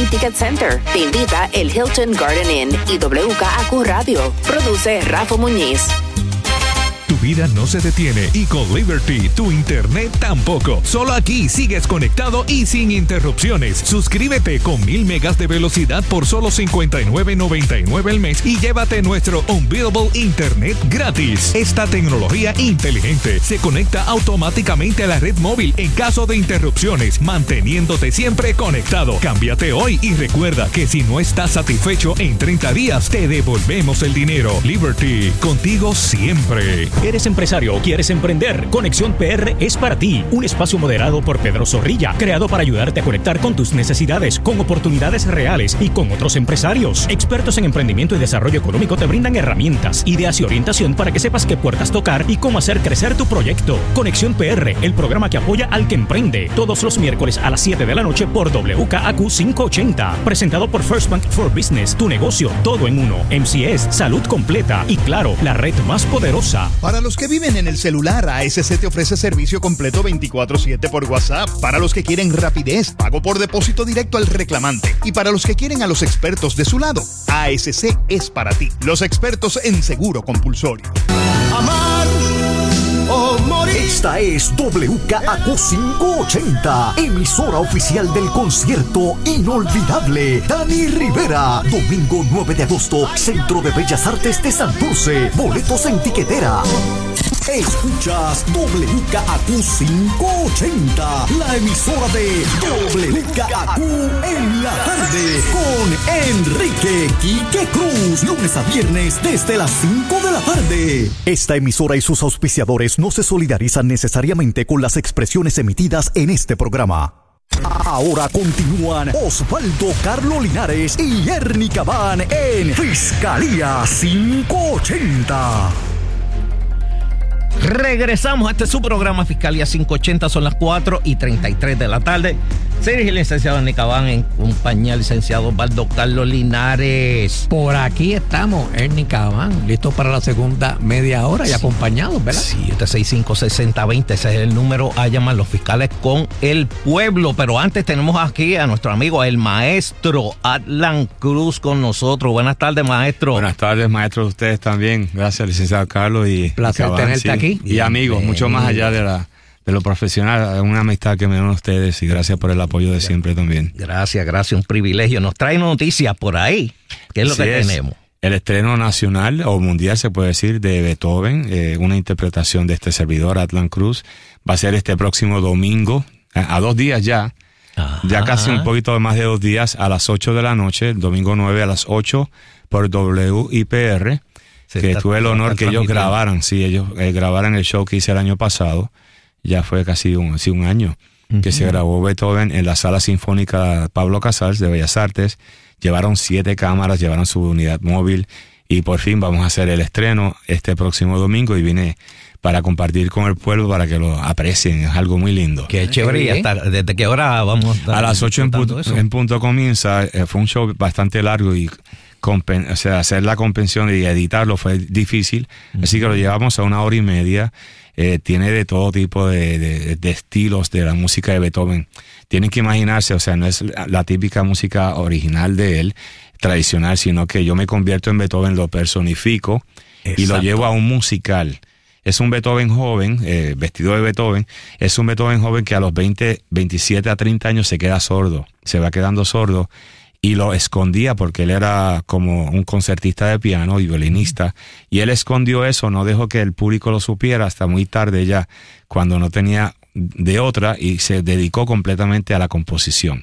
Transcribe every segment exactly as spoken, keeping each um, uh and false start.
Hilton Ticket Center. Te invita el Hilton Garden Inn y W K A Q Radio. Produce Rafa Muñiz. Tu vida no se detiene y con Liberty tu internet tampoco. Solo aquí sigues conectado y sin interrupciones. Suscríbete con mil megas de velocidad por solo cincuenta y nueve noventa y nueve al mes y llévate nuestro Unbeatable Internet gratis. Esta tecnología inteligente se conecta automáticamente a la red móvil en caso de interrupciones, manteniéndote siempre conectado. Cámbiate hoy y recuerda que si no estás satisfecho en treinta días, te devolvemos el dinero. Liberty, contigo siempre. ¿Eres empresario o quieres emprender? Conexión P R es para ti. Un espacio moderado por Pedro Zorrilla, creado para ayudarte a conectar con tus necesidades, con oportunidades reales y con otros empresarios. Expertos en emprendimiento y desarrollo económico te brindan herramientas, ideas y orientación para que sepas qué puertas tocar y cómo hacer crecer tu proyecto. Conexión P R, el programa que apoya al que emprende. Todos los miércoles a las siete de la noche por W K A Q quinientos ochenta. Presentado por First Bank for Business. Tu negocio, todo en uno. M C S, salud completa y claro, la red más poderosa. Para los que viven en el celular, A S C te ofrece servicio completo veinticuatro siete por WhatsApp. Para los que quieren rapidez, pago por depósito directo al reclamante. Y para los que quieren a los expertos de su lado, A S C es para ti. Los expertos en seguro compulsorio. Amar o morir. Esta es W K A Q quinientos ochenta, emisora oficial del concierto inolvidable Dani Rivera. Domingo nueve de agosto, Centro de Bellas Artes de Santurce. Boletos en tiquetera. Escuchas W K A Q quinientos ochenta, la emisora de W K A Q en la tarde, con Enrique Quique Cruz, lunes a viernes desde las cinco de la tarde. Esta emisora y sus auspiciadores no se solidarizan necesariamente con las expresiones emitidas en este programa. Ahora continúan Osvaldo Carlo Linares y Ernie Cabán en Fiscalía quinientos ochenta. Regresamos a este su programa Fiscalía quinientos ochenta, son las cuatro y treinta y tres de la tarde. Se dirige el licenciado Nicabán en compañía del licenciado Osvaldo Carlos Linares. Por aquí estamos, Ernie Cabán, listo para la segunda media hora y sí, acompañados, ¿verdad? Sí, este seis cinco seis cero dos cero, ese es el número a llamar los fiscales con el pueblo. Pero antes tenemos aquí a nuestro amigo, el maestro Adlan Cruz con nosotros. Buenas tardes, maestro. Buenas tardes, maestro, de ustedes también. Gracias, licenciado Carlos. Y placer Cabán, tenerte sí, aquí. Y amigos, bien, mucho más allá de la... de lo profesional, una amistad que me dan ustedes y gracias por el apoyo de siempre también. Gracias, gracias, un privilegio. Nos trae noticias por ahí. ¿Qué es lo sí que es. tenemos? El estreno nacional o mundial, se puede decir, de Beethoven, eh, una interpretación de este servidor, Adlan Cruz, va a ser este próximo domingo, a, a dos días ya, Ajá. ya casi un poquito más de dos días, a las ocho de la noche, domingo nueve a las ocho, por W I P R, se que está, tuve el honor que ellos grabaran, sí, ellos eh, grabaran el show que hice el año pasado. Ya fue casi un, así un año uh-huh. que se grabó Beethoven en la Sala Sinfónica Pablo Casals de Bellas Artes. Llevaron siete cámaras, llevaron su unidad móvil y por fin vamos a hacer el estreno este próximo domingo y vine para compartir con el pueblo para que lo aprecien. Es algo muy lindo. Qué chévere. ¿Y hasta desde qué hora vamos a estar? A las ocho en punto, en punto comienza. Eh, fue un show bastante largo y compen- o sea, hacer la compensión y editarlo fue difícil. Uh-huh. Así que lo llevamos a una hora y media. Eh, tiene de todo tipo de, de, de estilos de la música de Beethoven. Tienen que imaginarse, o sea, no es la, la típica música original de él, tradicional, sino que yo me convierto en Beethoven, lo personifico Exacto. y lo llevo a un musical. Es un Beethoven joven, eh, vestido de Beethoven, es un Beethoven joven que a los veinte, veintisiete a treinta años se queda sordo, se va quedando sordo. Y lo escondía porque él era como un concertista de piano y violinista. Y él escondió eso, no dejó que el público lo supiera hasta muy tarde ya, cuando no tenía de otra, y se dedicó completamente a la composición.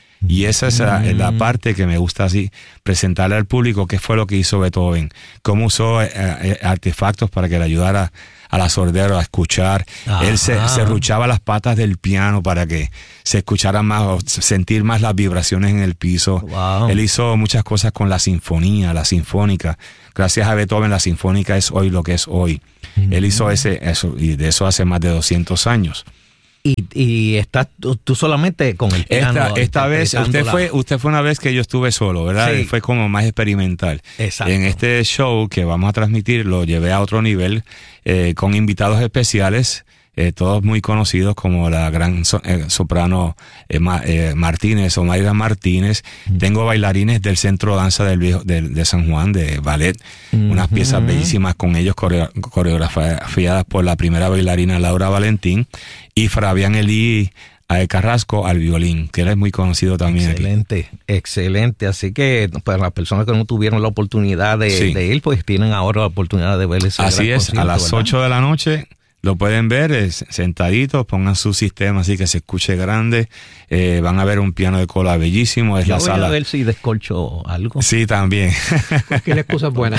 Y esa es la, la parte que me gusta así, presentarle al público qué fue lo que hizo Beethoven, cómo usó eh, eh, artefactos para que le ayudara a la sordera a escuchar. Ajá. Él se, se ruchaba las patas del piano para que se escuchara más, o sentir más las vibraciones en el piso. Wow. Él hizo muchas cosas con la sinfonía, la sinfónica. Gracias a Beethoven la sinfónica es hoy lo que es hoy. Mm-hmm. Él hizo ese, eso, y de eso hace más de doscientos años. Y, y estás tú, tú solamente con el piano. Esta, esta vez, usted la... fue usted fue una vez que yo estuve solo, ¿verdad? Sí. Fue como más experimental. Exacto. En este show que vamos a transmitir lo llevé a otro nivel, eh, con invitados especiales, eh, todos muy conocidos como la gran so, eh, soprano eh, Ma, eh, Martínez o Mayra Martínez. Uh-huh. Tengo bailarines del Centro Danza del Viejo de, de San Juan, de ballet, uh-huh. unas piezas bellísimas con ellos coreo, coreografiadas por la primera bailarina Laura Valentín y Fabián Elí a Carrasco al violín, que él es muy conocido también. Excelente, aquí. excelente. Así que para las personas que no tuvieron la oportunidad de, sí. de ir, pues tienen ahora la oportunidad de ver ese Así es, a las ¿verdad? ocho de la noche lo pueden ver es, sentaditos, pongan su sistema así que se escuche grande. Eh, van a ver un piano de cola bellísimo. Es Yo la voy sala. A ver si descolcho algo. Sí, también. ¿Qué la excusa es buena?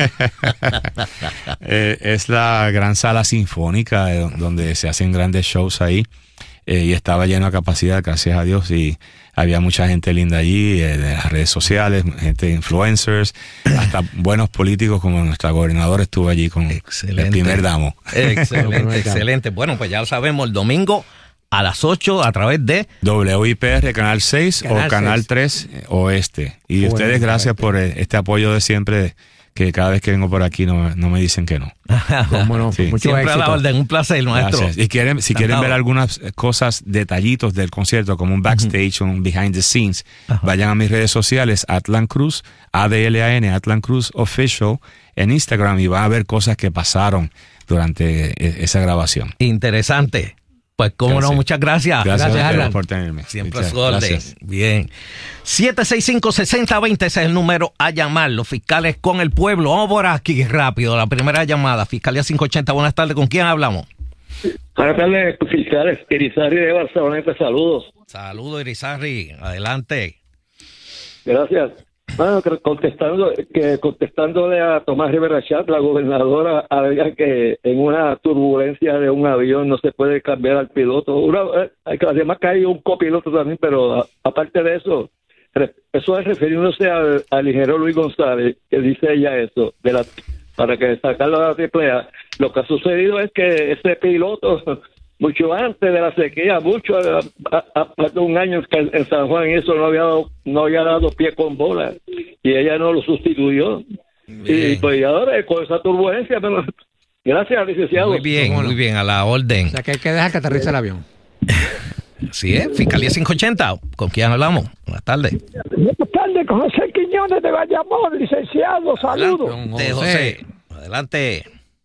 eh, es la gran sala sinfónica eh, donde se hacen grandes shows ahí. Eh, y estaba lleno a capacidad, gracias a Dios, y había mucha gente linda allí, eh, de las redes sociales, gente influencers, hasta buenos políticos como nuestra gobernadora estuvo allí con excelente. El primer damo. Excelente, excelente. Bueno, pues ya lo sabemos, el domingo a las ocho a través de W I P R, Canal seis Canal o Canal seis. tres Oeste. Y bueno, ustedes, gracias por este apoyo de siempre, que cada vez que vengo por aquí no, no me dicen que no. ¿Cómo no? Sí. Mucho Siempre éxito. A la orden, un placer, maestro. Gracias. Y quieren, si quieren ver algunas cosas, detallitos del concierto, como un backstage, uh-huh. un behind the scenes, uh-huh. vayan a mis redes sociales, Atlan Cruz, A D L A N, Atlan Cruz Official, en Instagram, y van a ver cosas que pasaron durante esa grabación. Interesante. Pues cómo gracias. No, muchas gracias. Gracias, gracias Alan, por tenerme. Siempre a su orden. Bien. siete seis cinco, seis cero dos cero, ese es el número a llamar. Los fiscales con el pueblo. Vamos por aquí rápido. La primera llamada. Fiscalía cinco ochenta. Buenas tardes. ¿Con quién hablamos? Buenas tardes, fiscales. Irizarry de Barcelona. Saludos. Saludos, Irizarry. Adelante. Gracias. Bueno, contestando, que contestándole a Tomás Rivera Chat, la gobernadora, había que en una turbulencia de un avión no se puede cambiar al piloto. Una, además que hay un copiloto también, pero a, aparte de eso, eso es refiriéndose al, al ingeniero Luis González, que dice ella eso, de la, para que sacarlo de la triple A. Lo que ha sucedido es que ese piloto, mucho antes de la sequía, mucho más de un año que en San Juan eso no había dado, no había dado pie con bola y ella no lo sustituyó. Bien. Y pues ahora con esa turbulencia, pero, gracias, licenciado. Muy bien, muy bien, a la orden. O sea que hay que dejar que aterrice el avión. Así es, Fiscalía cinco ochenta. ¿Con quién hablamos? Buenas tardes. Buenas tardes, con José Quiñones de Bayamón, licenciado, saludos. Adelante, José. Adelante.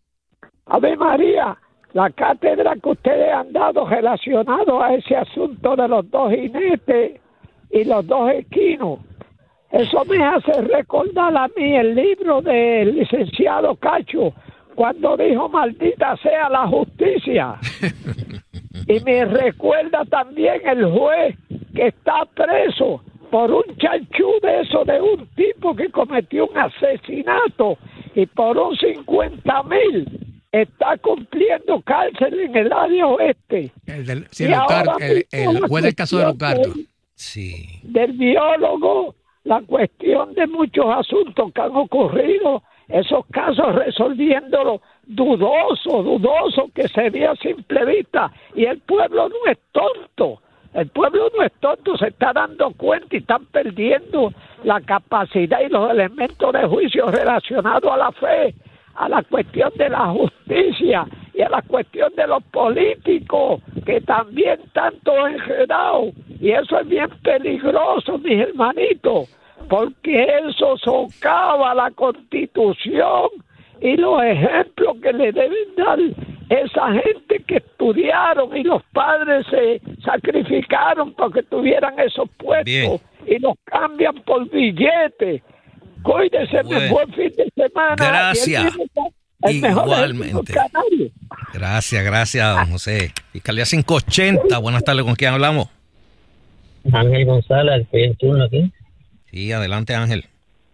Ave María. La cátedra que ustedes han dado relacionado a ese asunto de los dos jinetes y los dos equinos, eso me hace recordar a mí el libro del licenciado Cacho, cuando dijo maldita sea la justicia. Y me recuerda también el juez que está preso por un chanchú de eso, de un tipo que cometió un asesinato y por un cincuenta mil está cumpliendo cárcel en el área oeste. El, del, sí, el, Lucar, el, el juez del caso de Lucardo. Sí. Del biólogo, la cuestión de muchos asuntos que han ocurrido, esos casos resolviéndolo dudoso, dudoso, que se ve a simple vista. Y el pueblo no es tonto. El pueblo no es tonto, se está dando cuenta y están perdiendo la capacidad y los elementos de juicio relacionados a la fe, a la cuestión de la justicia y a la cuestión de los políticos, que también tanto enredados, y eso es bien peligroso, mis hermanitos, porque eso socava la Constitución y los ejemplos que le deben dar esa gente que estudiaron y los padres se sacrificaron para que tuvieran esos puestos. Bien. Y los cambian por billetes. Cuídese, bueno, buen fin de semana. Gracias. El igualmente. Gracias, gracias, don José. Fiscalía cinco ochenta. Buenas tardes, ¿con quién hablamos? Ángel González, estoy en turno aquí. Sí, adelante, Ángel.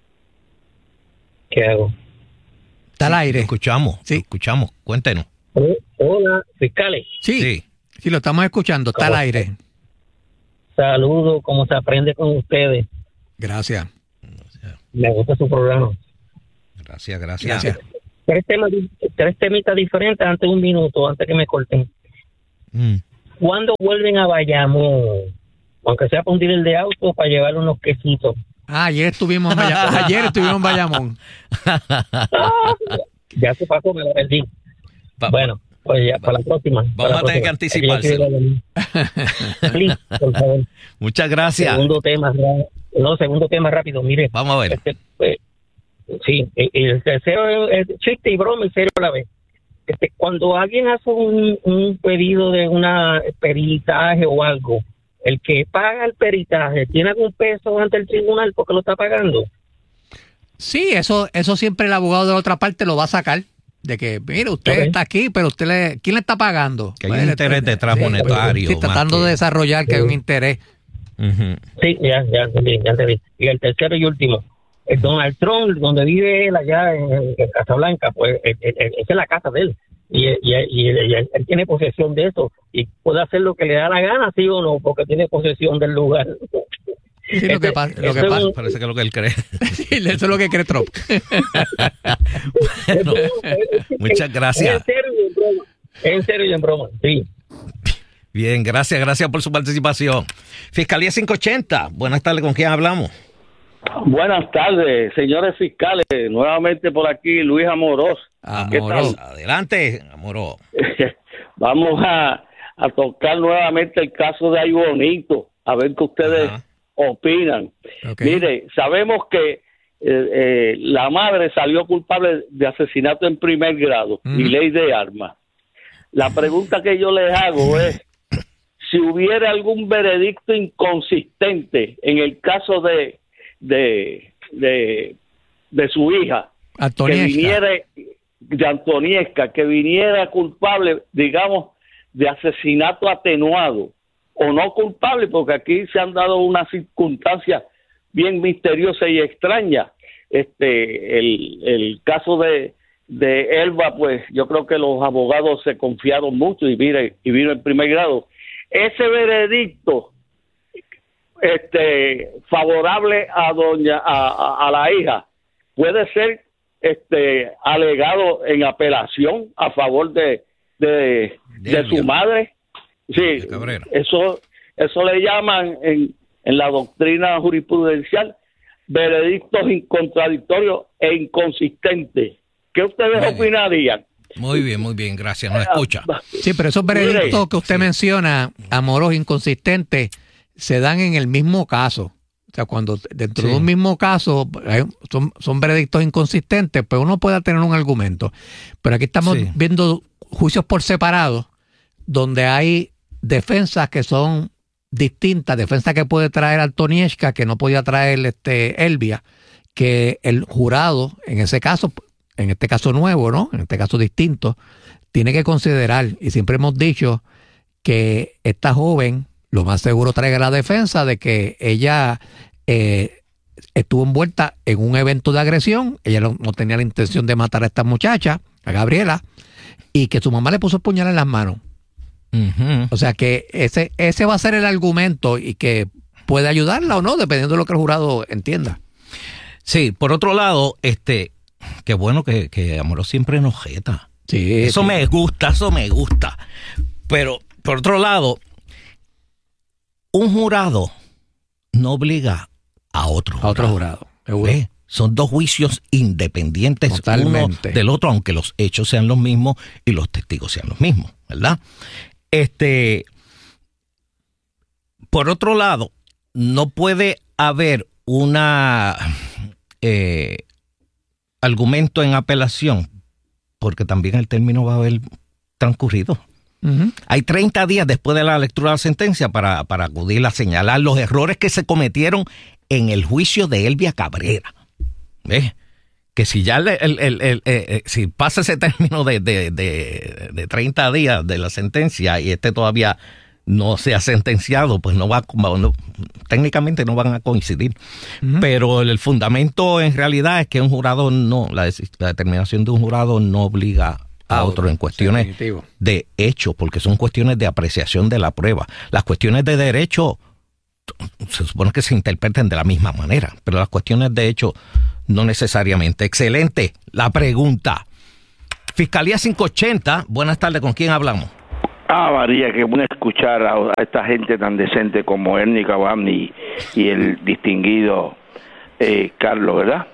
¿Qué hago? Está al aire. Lo escuchamos, sí. Lo escuchamos. Cuéntenos. Hola, fiscales. Sí, sí, sí, lo estamos escuchando. Está al aire. Saludos, como se aprende con ustedes. Gracias. Me gusta su programa. Gracias, gracias. gracias. Tres, temas, tres temitas diferentes antes de un minuto, antes que me corten. Mm. ¿Cuándo vuelven a Bayamón? Aunque sea para un dealer de auto, para llevarle unos quesitos. Ah, ayer estuvimos en Bayamón. Ayer estuvimos en Bayamón. Ya se pasó, me lo perdí. Va, bueno, Pues ya, para la próxima. Vamos la a tener que anticipárselo. Please, por favor. Muchas gracias. Segundo tema, no, segundo tema rápido, mire. Vamos a ver. Este, eh, sí, el, el tercero es chiste y broma y serio a la vez. Este, cuando alguien hace un, un pedido de una peritaje o algo, el que paga el peritaje, ¿tiene algún peso ante el tribunal porque lo está pagando? Sí, eso, eso siempre el abogado de la otra parte lo va a sacar. De que, mire, usted Okay. está aquí, pero usted le, ¿quién le está pagando? Que hay un interés detrás sí, monetario. Sí, tratando que... de desarrollar que hay un interés. Uh-huh. Sí, ya, ya entendí, ya entendí. Y el tercero y último, el Donald Trump, donde vive él allá en, en Casablanca, pues esa es la casa de él. Y, y, y, y él, él tiene posesión de eso y puede hacer lo que le da la gana, sí o no, porque tiene posesión del lugar. Sí, lo que pasa, lo que pasa. Un... Parece que es lo que él cree. Sí, eso es lo que cree Trump. Bueno, muchas gracias. En serio y en broma. En serio y en broma, sí. Bien, gracias, gracias por su participación. Fiscalía cinco ochenta, buenas tardes, ¿con quién hablamos? Buenas tardes, señores fiscales. Nuevamente por aquí, Luis Amorós. Amorós, adelante, Amorós. Vamos a, a tocar nuevamente el caso de Ay Bonito, a ver qué ustedes Ajá. opinan. Okay. Mire, sabemos que eh, eh, la madre salió culpable de asesinato en primer grado mm. y ley de armas. La pregunta que yo les hago es, si hubiera algún veredicto inconsistente en el caso de de de, de su hija, Antoniesca. que viniera de Antoniesca, que viniera culpable, digamos, de asesinato atenuado o no culpable, porque aquí se han dado unas circunstancias bien misteriosas y extrañas. Este, el, el caso de, de Elba, pues yo creo que los abogados se confiaron mucho y vino, y vino en primer grado. Ese veredicto este favorable a doña a, a, a la hija puede ser este alegado en apelación a favor de de, de su madre. Sí, eso eso le llaman en, en la doctrina jurisprudencial veredictos contradictorios e inconsistentes. ¿Qué ustedes muy opinarían? Muy bien, muy bien, gracias, nos escucha. Sí, pero esos veredictos que usted sí. menciona, Amorós, inconsistentes, se dan en el mismo caso. O sea, cuando dentro sí. de un mismo caso hay, son, son veredictos inconsistentes, pues uno puede tener un argumento. Pero aquí estamos sí. viendo juicios por separado, donde hay defensas que son distintas, defensas que puede traer Antoniesca, que no podía traer este Elvia, que el jurado, en ese caso, en este caso nuevo, ¿no? En este caso distinto, tiene que considerar, y siempre hemos dicho que esta joven lo más seguro traiga la defensa de que ella eh, estuvo envuelta en un evento de agresión, ella no, no tenía la intención de matar a esta muchacha, a Gabriela, y que su mamá le puso el puñal en las manos. Uh-huh. O sea que ese, ese va a ser el argumento y que puede ayudarla o no, dependiendo de lo que el jurado entienda. Sí, por otro lado, este, qué bueno que, que Amorós siempre nos jeta. Sí, eso sí. me gusta, eso me gusta. Pero, por otro lado, un jurado no obliga a otro a otro jurado. ¿Ve? Son dos juicios independientes Totalmente. uno del otro, aunque los hechos sean los mismos y los testigos sean los mismos, ¿verdad? Este, por otro lado, no puede haber una eh, argumento en apelación, porque también el término va a haber transcurrido. Uh-huh. Hay treinta días después de la lectura de la sentencia para, para acudir a señalar los errores que se cometieron en el juicio de Elvia Cabrera. ¿Ves? Que si ya el, el, el, el, el, si pasa ese término de, de, de, de treinta días de la sentencia y este todavía no se ha sentenciado, pues no va, no, técnicamente no van a coincidir. Uh-huh. Pero el fundamento en realidad es que un jurado no, la, la determinación de un jurado no obliga a otro en cuestiones definitivo. De hecho, porque son cuestiones de apreciación de la prueba. Las cuestiones de derecho se supone que se interpreten de la misma manera, pero las cuestiones de hecho no necesariamente. Excelente la pregunta. Fiscalía cinco ochenta, buenas tardes, ¿con quién hablamos? Ah, María, qué bueno escuchar a, a esta gente tan decente como Ernie Cabán y, y el distinguido eh, Carlos, ¿verdad?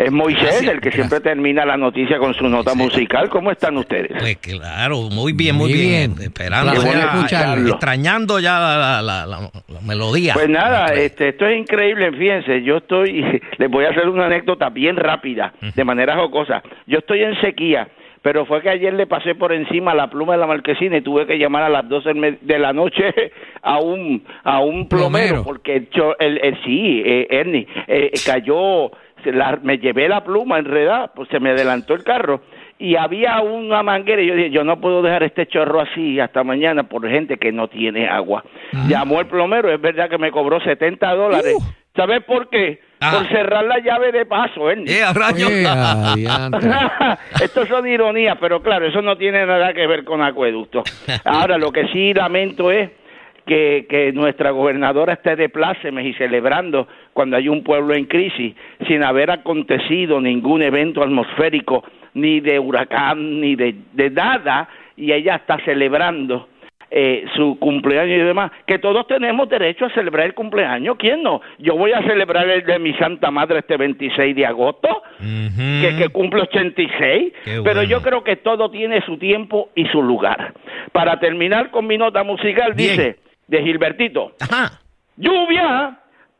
Es Moisés, Gracias, el que gracias. siempre termina la noticia con su nota musical. ¿Cómo están ustedes? Pues claro, muy bien, muy, Muy bien. bien. Esperando, Placer ya, escucharlo. extrañando ya la, la, la, la- la melodía. Pues nada, este, esto es increíble, fíjense, yo estoy, les voy a hacer una anécdota bien rápida, de manera jocosa. Yo estoy en sequía, pero fue que ayer le pasé por encima la pluma de la marquesina y tuve que llamar a las doce del me- de la noche a un a un plomero, Plomero. porque el, cho- el, el- sí, eh, Ernie, eh, cayó, se la- me llevé la pluma enredada, pues se me adelantó el carro. Y había una manguera y yo dije, yo no puedo dejar este chorro así hasta mañana por gente que no tiene agua. Llamó el plomero, es verdad que me cobró setenta dólares. Uh. ¿Sabes por qué? Ah. Por cerrar la llave de paso, Ernie. Eh, a rayos. Eh, adiante. Esto son ironías, pero claro, eso no tiene nada que ver con acueductos. Ahora, lo que sí lamento es que, que nuestra gobernadora esté de plácemes y celebrando cuando hay un pueblo en crisis, sin haber acontecido ningún evento atmosférico, ni de huracán, ni de, de nada, y ella está celebrando eh, su cumpleaños y demás, que todos tenemos derecho a celebrar el cumpleaños. ¿Quién no? Yo voy a celebrar el de mi Santa Madre este veintiséis de agosto, Ujú. que, que cumple ochenta y seis, Qué pero bueno. yo creo que todo tiene su tiempo y su lugar. Para terminar con mi nota musical, Bien. dice, de Gilbertito, Ajá. lluvia,